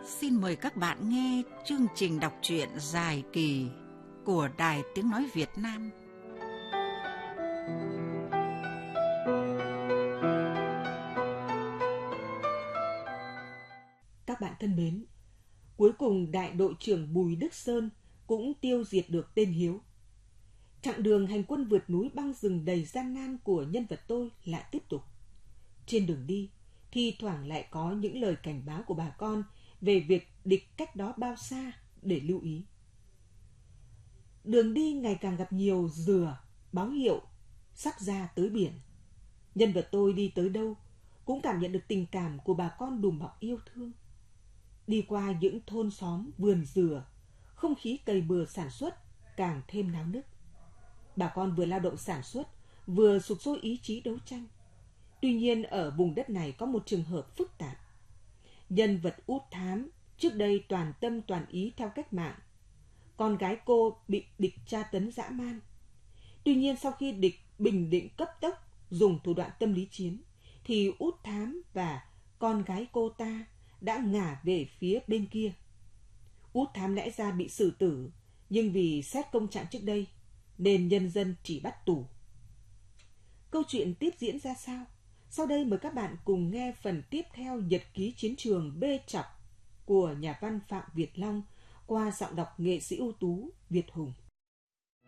Xin mời các bạn nghe chương trình đọc truyện dài kỳ của Đài Tiếng Nói Việt Nam. Các bạn thân mến, cuối cùng đại đội trưởng Bùi Đức Sơn cũng tiêu diệt được tên Hiếu. Chặng đường hành quân vượt núi băng rừng đầy gian nan của nhân vật tôi lại tiếp tục. Trên đường đi, thi thoảng lại có những lời cảnh báo của bà con về việc địch cách đó bao xa để lưu ý. Đường đi ngày càng gặp nhiều dừa, báo hiệu sắp ra tới biển. Nhân vật tôi đi tới đâu cũng cảm nhận được tình cảm của bà con đùm bọc yêu thương. Đi qua những thôn xóm vườn dừa, không khí cày bừa sản xuất càng thêm náo nức. Bà con vừa lao động sản xuất, vừa sục sôi ý chí đấu tranh. Tuy nhiên ở vùng đất này có một trường hợp phức tạp. Nhân vật Út Thám trước đây toàn tâm toàn ý theo cách mạng. Con gái cô bị địch tra tấn dã man. Tuy nhiên sau khi địch bình định cấp tốc dùng thủ đoạn tâm lý chiến, thì Út Thám và con gái cô ta đã ngả về phía bên kia. Út Thám lẽ ra bị xử tử, nhưng vì xét công trạng trước đây, nên nhân dân chỉ bắt tù. Câu chuyện tiếp diễn ra sao? Sau đây mời các bạn cùng nghe phần tiếp theo nhật ký chiến trường Bê Chọc của nhà văn Phạm Việt Long qua giọng đọc nghệ sĩ ưu tú Việt Hùng.